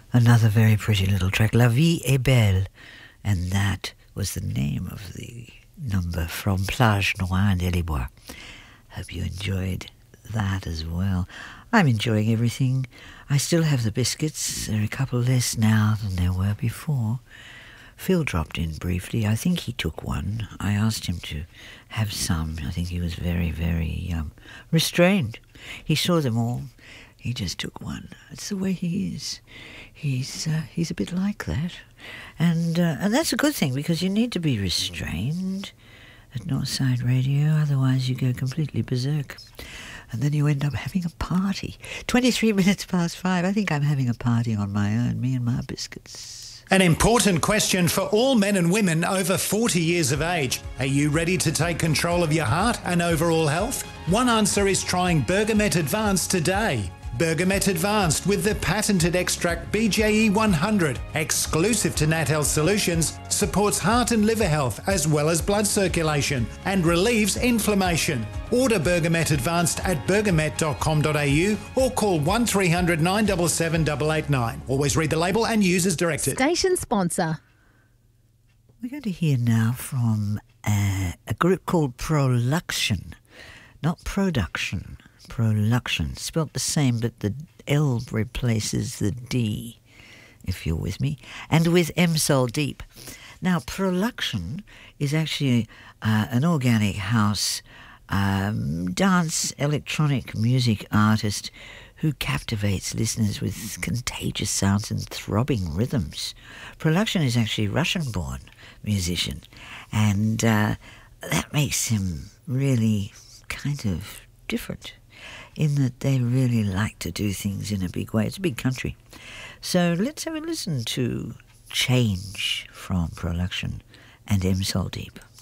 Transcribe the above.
Another very pretty little track, La Vie est Belle, and that was the name of the number from Plage Noire des Bois. Hope you enjoyed that as well. I'm enjoying everything. I still have the biscuits. There are a couple less now than there were before. Phil dropped in briefly. I think he took one. I asked him to have some. I think he was very, very restrained. He saw them all. He just took one. It's the way he is. He's a bit like that. And that's a good thing, because you need to be restrained at Northside Radio, otherwise you go completely berserk. And then you end up having a party. 23 minutes past 5. I think I'm having a party on my own, me and my biscuits. An important question for all men and women over 40 years of age. Are you ready to take control of your heart and overall health? One answer is trying Bergamet Advanced today. Bergamet Advanced with the patented extract BJE 100, exclusive to Nat Health Solutions, supports heart and liver health as well as blood circulation and relieves inflammation. Order Bergamet Advanced at bergamet.com.au or call 1300 977 889. Always read the label and use as directed. Station sponsor. We're going to hear now from a group called Proluction, not Production. Proluction, spelt the same, but the L replaces the D, if you're with me, and with M-Sol Deep. Now, Proluction is actually an organic house dance electronic music artist who captivates listeners with contagious sounds and throbbing rhythms. Proluction is actually a Russian-born musician, and that makes him really kind of different, in that they really like to do things in a big way. It's a big country. So let's have a listen to Change from Proluction and M-Sol Deep.